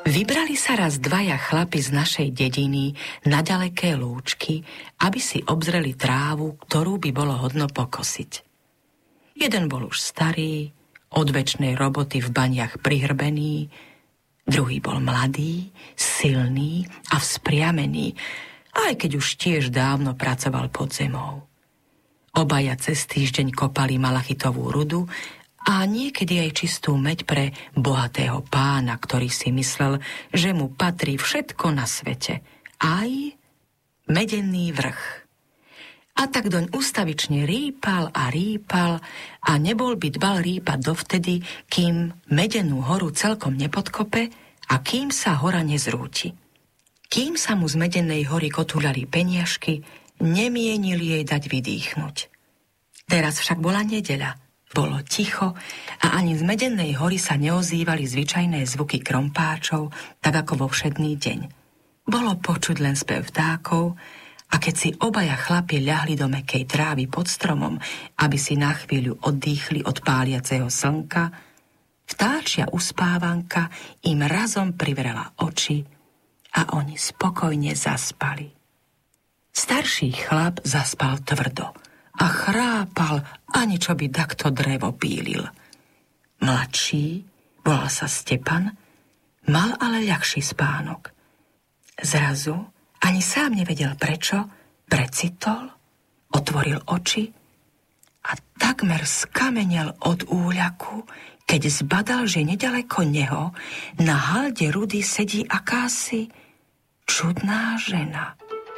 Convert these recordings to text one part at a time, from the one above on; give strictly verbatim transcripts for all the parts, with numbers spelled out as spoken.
Vybrali sa raz dvaja chlapi z našej dediny na ďaleké lúčky, aby si obzreli trávu, ktorú by bolo hodno pokosiť. Jeden bol už starý, od večnej roboty v baniach prihrbený, druhý bol mladý, silný a vzpriamený, aj keď už tiež dávno pracoval pod zemou. Obaja cez týždeň kopali malachitovú rudu a niekedy aj čistú meď pre bohatého pána, ktorý si myslel, že mu patrí všetko na svete, aj medený vrch. A tak doň ustavične rýpal a rýpal a nebol by dbal rýpať dovtedy, kým medenú horu celkom nepodkope a kým sa hora nezrúti. Kým sa mu z medenej hory kotúľali peniažky, nemienili jej dať vydýchnuť. Teraz však bola nedeľa. Bolo ticho a ani z medenej hory sa neozývali zvyčajné zvuky krompáčov, tak ako vo všedný deň. Bolo počuť len spev vtákov a keď si obaja chlapi ľahli do mäkkej trávy pod stromom, aby si na chvíľu oddýchli od páliaceho slnka, vtáčia uspávanka im razom privrela oči a oni spokojne zaspali. Starší chlap zaspal tvrdo a chrápal, ani čo by takto drevo pílil. Mladší, volal sa Stepan, mal ale ľahší spánok. Zrazu, ani sám nevedel prečo, precitol, otvoril oči a takmer skamenel od úľaku, keď zbadal, že nedaleko neho na halde rudy sedí akási čudná žena.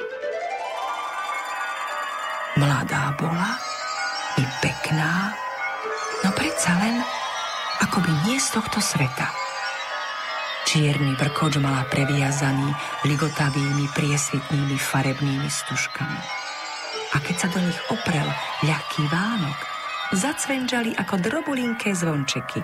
Mladá bola, i pekná, no predsa len akoby nie z tohto sveta. Čierny vrkoč mala previazaný ligotavými priesvitnými farebnými stužkami. A keď sa do nich oprel ľahký vánok, zacvenžali ako drobulinké zvončeky.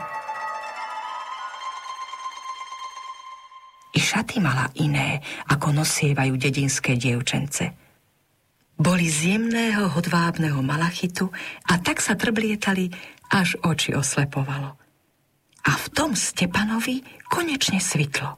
I šaty mala iné, ako nosievajú dedinské dievčence. Boli z jemného hodvábneho malachitu a tak sa trblietali, až oči oslepovalo. A v tom Stepanovi konečne svitlo.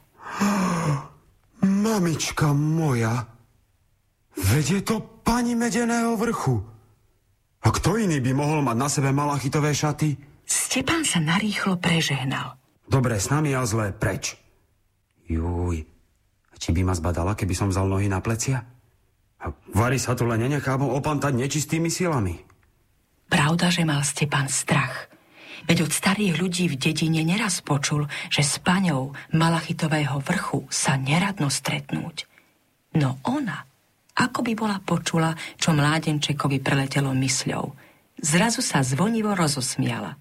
Mamička moja, veď je to pani Medeného vrchu. A kto iný by mohol mať na sebe malachitové šaty? Stepan sa narýchlo prežehnal. Dobre, s nami a zlé, preč. Júj, či by ma zbadala, keby som vzal nohy na plecia? A Vary sa tu len nenechám opantať nečistými silami. Pravda, že mal Stepan strach. Veď od starých ľudí v dedine neraz počul, že s paňou malachitového vrchu sa neradno stretnúť. No ona, ako by bola počula, čo mládenčekovi preletelo mysľou. Zrazu sa zvonivo rozosmiala.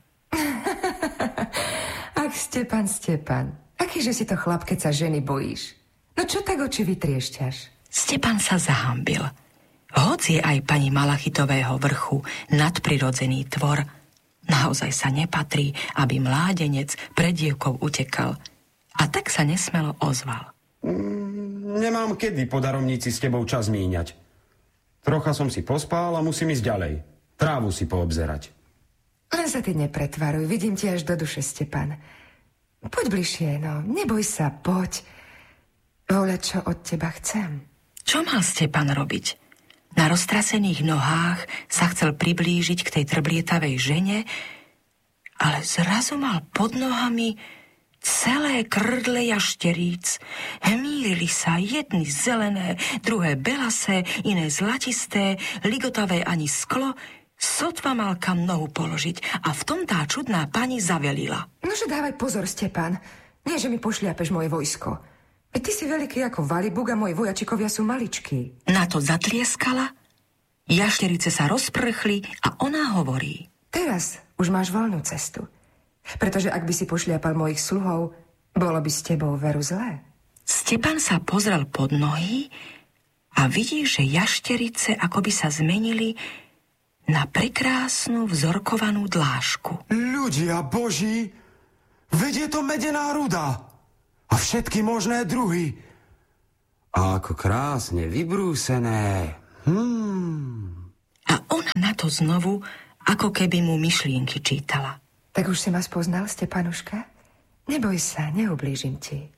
Ach, Stepan, Stepan, akýže si to chlap, keď sa ženy bojíš? No čo tak oči vytriešťaš? Stepan sa zahambil. Hoci je aj pani malachitového vrchu nadprirodzený tvor, naozaj sa nepatrí, aby mládenec pred dievkou utekal. A tak sa nesmelo ozval. Mm, nemám kedy po daromnici s tebou čas míňať. Trocha som si pospál a musím ísť ďalej. Trávu si poobzerať. Len sa ty nepretvaruj, vidím ti až do duše, Stepan. Poď bližšie, no, neboj sa, poď. Vole, čo od teba chcem. Čo mal Stepan robiť? Na roztrasených nohách sa chcel priblížiť k tej trblietavej žene, ale zrazu mal pod nohami celé krdle jašteríc. Hmýlili sa jedny zelené, druhé belasé, iné zlatisté, ligotavé ani sklo. Sotva mal kam nohu položiť a v tom tá čudná pani zavelila. Nože dávaj pozor, Stepan. Nie, že mi pošliapeš moje vojsko. Veď ty si veľký ako Valibug a moji vojačikovia sú maličkí. Na to zatlieskala, jašterice sa rozprchli a ona hovorí. Teraz už máš voľnú cestu. Pretože ak by si pošliapal mojich sluhov, bolo by s tebou veru zlé. Stepan sa pozrel pod nohy a vidí, že jašterice akoby sa zmenili na prekrásnu vzorkovanú dlášku. Ľudia boží, veď je to medená ruda a všetky možné druhy. A ako krásne vybrúsené. Hmm. A ona na to znovu, ako keby mu myšlienky čítala. Tak už si ma spoznal, Stepanuška? Neboj sa, neublížim ti.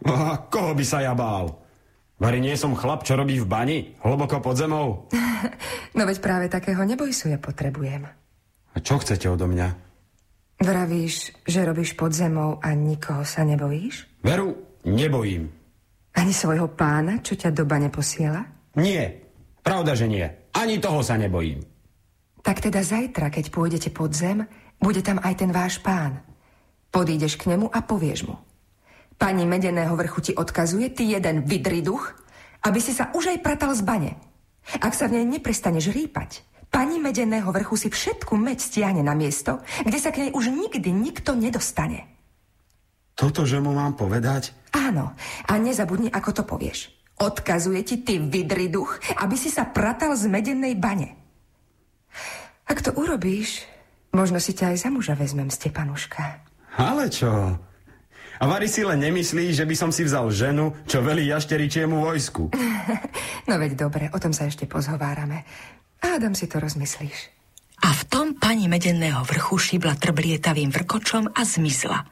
A koho by sa ja bál? Vari nie som chlap, čo robí v bani, hlboko pod zemou? No veď práve takého nebojsu ja potrebujem. A čo chcete odo mňa? Vravíš, že robíš pod zemou a nikoho sa nebojíš? Veru, nebojím. Ani svojho pána, čo ťa do bane posiela? Nie, pravda, že nie. Ani toho sa nebojím. Tak teda zajtra, keď pôjdete pod zem, bude tam aj ten váš pán. Podídeš k nemu a povieš mu: Pani Medeného vrchu ti odkazuje, ty jeden vydrý duch, aby si sa už aj pratal z bane. Ak sa v nej neprestaneš rýpať, pani Medeného vrchu si všetku meď stiahne na miesto, kde sa k nej už nikdy nikto nedostane. Toto, že mu mám povedať? Áno, a nezabudni, ako to povieš. Odkazuje ti, ty vydrý duch, aby si sa pratal z Medenej bane. Ak to urobíš, možno si ťa aj za muža vezmem, Stepanuška. Ale čo? A vari si len nemyslí, že by som si vzal ženu, čo velí jašteričiemu vojsku. No veď dobre, o tom sa ešte pozhovárame. Hádam si to rozmyslíš. A v tom pani Medeného vrchu šibla trblietavým vrkočom a zmizla.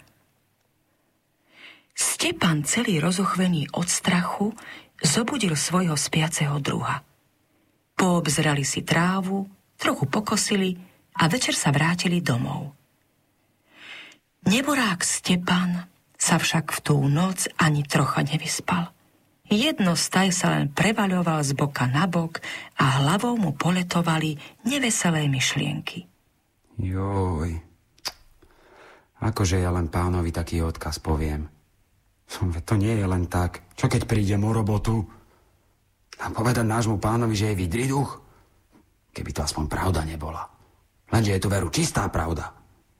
Stepan, celý rozochvený od strachu, zobudil svojho spiaceho druha. Poobzrali si trávu, trochu pokosili a večer sa vrátili domov. Neborák Stepan sa však v tú noc ani trocha nevyspal. Jedno staj sa len prevaľoval z boka na bok a hlavou mu poletovali neveselé myšlienky. Joj, akože ja len pánovi taký odkaz poviem. To nie je len tak. Čo keď prídem o robotu a povedať nášmu pánovi, že je vydrý duch? Keby to aspoň pravda nebola. Lenže je to veru čistá pravda.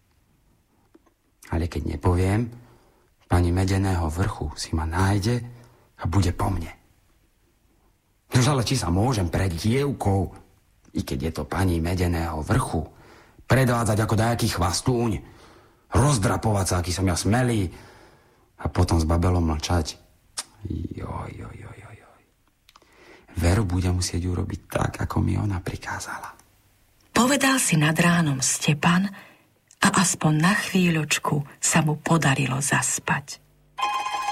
Ale keď nepoviem, pani Medeného vrchu si ma nájde a bude po mne. Nož ale či sa môžem pred dievkou, i keď je to pani Medeného vrchu, predvádzať ako dajaký chvastúň, rozdrapovať sa, aký som ja smelý, a potom s babelom mlčať. Joj, joj, joj, joj, joj. Veru bude musieť urobiť tak, ako mi ona prikázala. Povedal si nad ránom Stepan a aspoň na chvíľočku sa mu podarilo zaspať.